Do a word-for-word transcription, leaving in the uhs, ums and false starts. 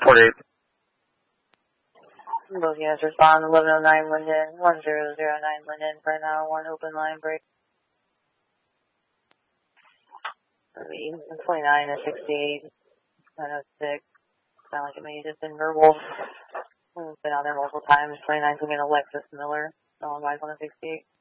forty-eight. Both units respond, eleven oh nine Linden, one zero zero nine Linden for an hour one open line break. twenty-nine to sixty-eight, nine oh six. Sound like it may have just been verbal. We've been out there multiple times. twenty-nine's going to Alexis Miller, on one oh sixty-eight.